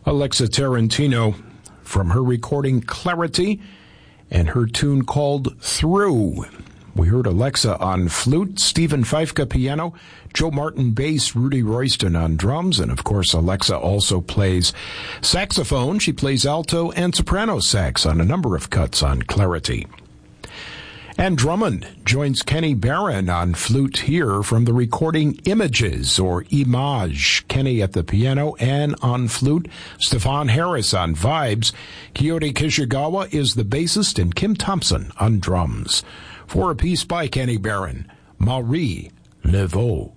Alexa Tarantino from her recording Clarity and her tune called Through. We heard Alexa on flute, Stephen Feifke piano, Joe Martin bass, Rudy Royston on drums, and of course Alexa also plays saxophone. She plays alto and soprano sax on a number of cuts on Clarity. And Drummond joins Kenny Barron on flute here from the recording Images, or Image. Kenny at the piano and on flute. Stefan Harris on vibes. Kyoto Kishigawa is the bassist, and Kim Thompson on drums. For a piece by Kenny Barron, Marie Laveau.